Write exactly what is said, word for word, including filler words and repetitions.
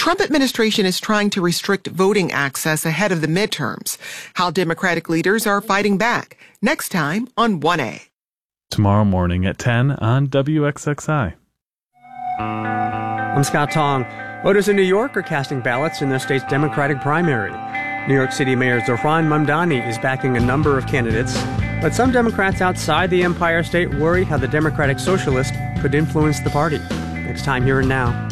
Trump administration is trying to restrict voting access ahead of the midterms. How Democratic leaders are fighting back. Next time on one A. Tomorrow morning at ten on W X X I. I'm Scott Tong. Voters in New York are casting ballots in the state's Democratic primary. New York City Mayor Zohran Mamdani is backing a number of candidates, but some Democrats outside the Empire State worry how the Democratic Socialist could influence the party. Next time here and now.